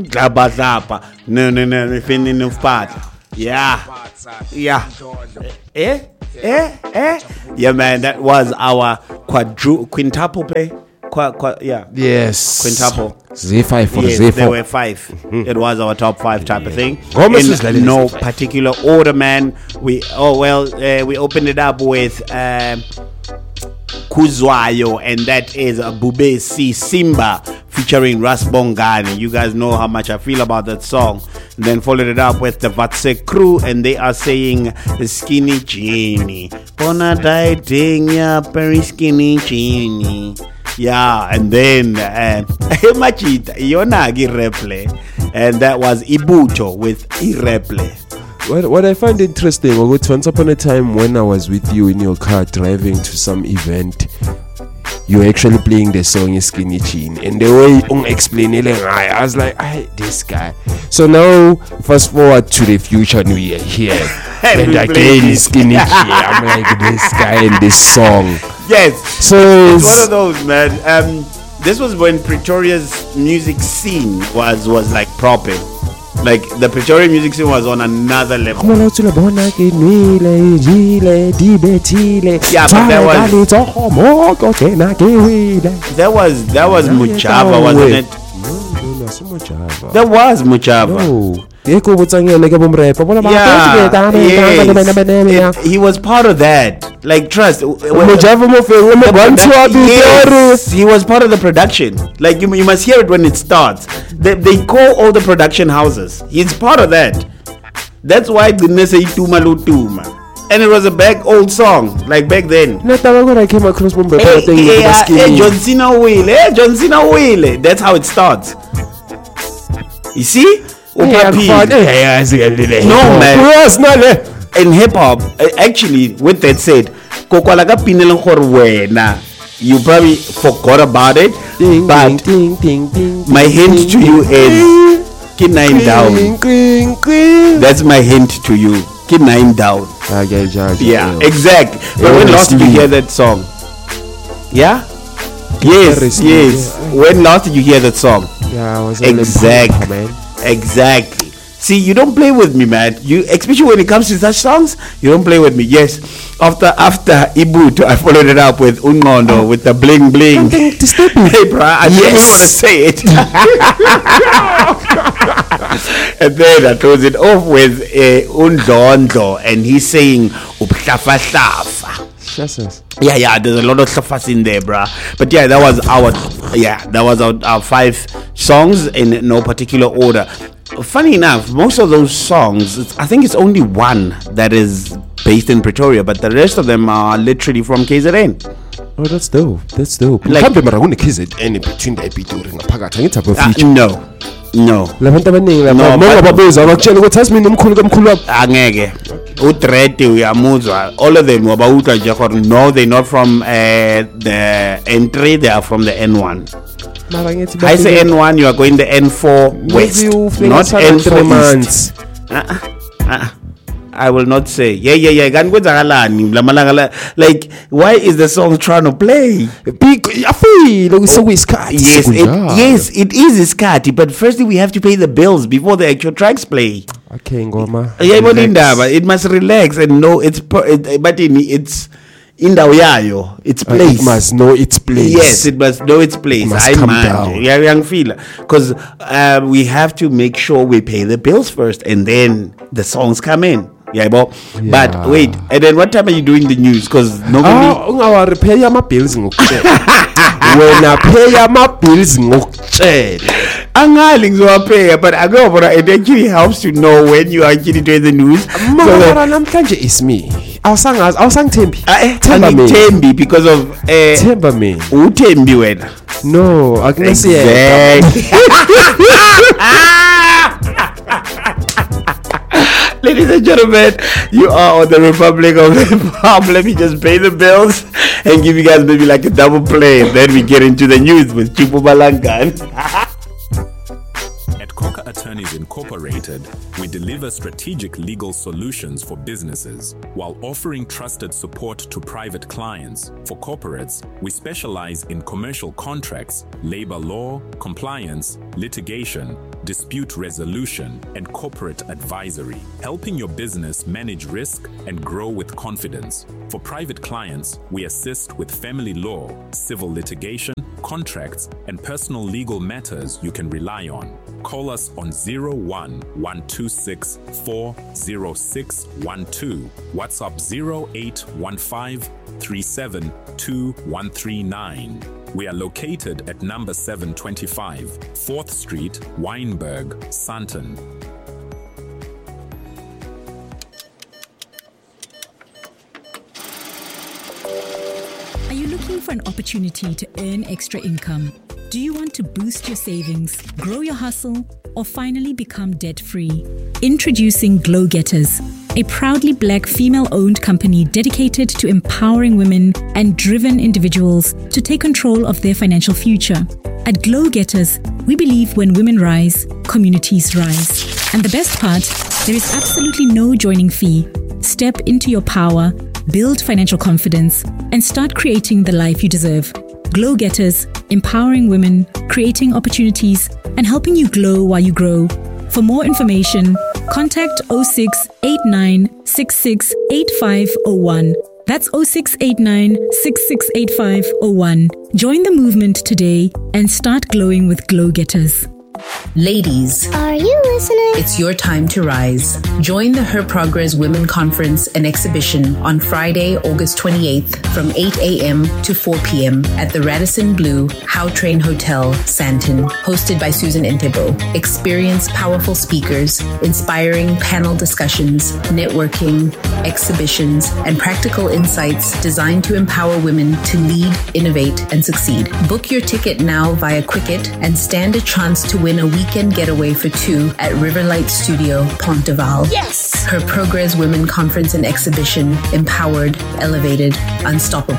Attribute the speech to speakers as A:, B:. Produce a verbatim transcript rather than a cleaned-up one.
A: Glaba Zapa. No, no, no, no, finna no part. Yeah. Yeah. Eh? Eh? Eh? Yeah, man, that was our quadru quintuple play. Qu- qu- yeah.
B: Yes.
A: Quintuple.
B: Z five for
A: yes,
B: Z four.
A: there were five. Mm-hmm. It was our top five type of thing.
B: Almost
A: in no particular order, man. We oh well, uh, we opened it up with um, Kuzwayo, and that is a Bube C Simba featuring Ras Bongani. You guys know how much I feel about that song. And then followed it up with the Vatse Crew, and they are saying Skinny Genie. Bona dieting ya, very skinny genie. Yeah, and then uh, Machita, Yonagi Reple, and that was Ibuto with Ireple.
B: What, what I find interesting, once upon a time when I was with you in your car driving to some event, you were actually playing the song Skinny Jean, and the way you explain it, I was like, I this guy. So now, fast forward to the future, and we are here, and again Skinny Jean. I'm like, this guy in this song.
A: Yes,
B: so
A: it's one of those, man. Um, this was when Pretoria's music scene was was like proper. Like the Pretoria music scene was on another level. Yeah, but that was that was that was Mujava, wasn't it? That was Mujava.
B: No.
A: Yeah, yes. He was part of that. Like, trust. Yes, he was part of the production. Like, you, you must hear it when it starts. They, they call all the production houses. He's part of that. That's why didn't say Tuma Lutuma. And it was a back old song, like back then.
B: Not when I came across one.
A: Hey, hey, uh, hey, John Cena Wheeler. Hey, John Cena Wheeler. That's how it starts. You see? No man, in hip hop, actually, with that said, you probably forgot about it, ding, but ding, ding, ding, my hint to you is keep nine down. That's my hint to you. Keep nine down. Yeah, exactly. But when last did you hear that song? Yeah. Yes, yes. When last did you hear that song?
B: Yeah, I was
A: exactly. Man. Exactly. See, you don't play with me, man. You, especially when it comes to such songs, you don't play with me. Yes. After after Ibuto, I followed it up with Ungondo oh. with the bling bling.
B: Hey,
A: bro, I yes. didn't want to say it. And then I close it off with uh, Undondo, and he's saying Ubhlafa Hlafa. Yeah, yeah, there's a lot of stuff in there, bruh. But yeah, that was our yeah, that was our, our five songs in no particular order. Funny enough, most of those songs, I think it's only one that is based in Pretoria, but the rest of them are literally from K Z N.
B: Oh, that's dope. That's dope.
A: Like,
B: K Z N between the Pretoria and Phakathi.
A: Uh, no. No.
B: No.
A: Angeke. Utrete uyamuzwa. All of them wabauta jakor. No, they're not from uh, the N three, they are from the N one. I say N one, you are going the N four west, not N four east. Uh, uh, I will not say. Yeah, yeah, yeah. Like, why is the song trying to play?
B: Yes,
A: it, yes, it is scatty. But firstly, we have to pay the bills before the actual tracks play.
B: Okay, Ngoma.
A: Yeah, but it must relax and know it's. It, but it's. In the Oyayo, its place.
B: Uh, it must know its place.
A: Yes, it must know its place.
B: It must
A: I
B: come
A: mind.
B: down.
A: Yeah, young feeler. Because uh, we have to make sure we pay the bills first, and then the songs come in. Yeah, but, yeah. But wait, and then what time are you doing the news? Because normally.
B: Oh, I pay my bills. When I pay my bills,
A: Angaling so pay, but I go for it. Actually helps to know when you are actually doing the news.
B: So it's me. I'll sang as I'll sang Tembi.
A: Uh, Tembi, Tembi because of uh,
B: Temba me.
A: Who Tembi when?
B: No, I can
A: exactly.
B: say
A: Ladies and gentlemen, you are on the Republic of Hip Hop. Let me just pay the bills and give you guys maybe like a double play, and then we get into the news with Chupu Balangan.
C: At Coca Attorneys Incorporated, we deliver strategic legal solutions for businesses while offering trusted support to private clients. For corporates, we specialize in commercial contracts, labor law, compliance, litigation, dispute resolution, and corporate advisory, helping your business manage risk and grow with confidence. For private clients, we assist with family law, civil litigation, contracts, and personal legal matters you can rely on. Call us on zero one one two six four zero six one two, WhatsApp zero eight one five three seven two one three nine. We are located at number seven twenty-five, fourth Street, Wynberg, Sandton.
D: Are you looking for an opportunity to earn extra income? Do you want to boost your savings, grow your hustle, or finally become debt-free? Introducing Glow Getters, a proudly black female-owned company dedicated to empowering women and driven individuals to take control of their financial future. At Glow Getters, we believe when women rise, communities rise. And the best part, there is absolutely no joining fee. Step into your power, build financial confidence, and start creating the life you deserve. Glow Getters, empowering women, creating opportunities, and helping you glow while you grow. For more information, contact zero six eight nine six six eight five zero one. That's zero six eight nine six six eight five zero one. Join the movement today and start glowing with Glow Getters.
E: Ladies,
F: are you listening?
E: It's your time to rise. Join the Her Progress Women Conference and Exhibition on Friday, August twenty-eighth from eight a.m. to four p.m. at the Radisson Blu How Train Hotel, Sandton, hosted by Susan Entebo. Experience powerful speakers, inspiring panel discussions, networking, exhibitions, and practical insights designed to empower women to lead, innovate, and succeed. Book your ticket now via Quicket and stand a chance to win a weekend getaway for two at Riverlight Studio, Ponteval.
F: Yes!
E: Her Progress Women Conference and Exhibition, empowered, elevated, unstoppable.